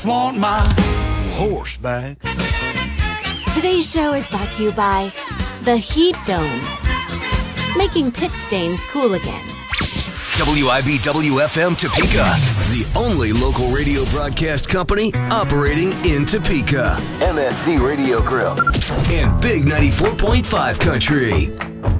Want my horse back. Today's show is brought to you by the Heat Dome, making pit stains cool again. WIBW-FM Topeka, the only local radio broadcast company operating in Topeka. MFP Radio Grill. And Big 94.5 Country.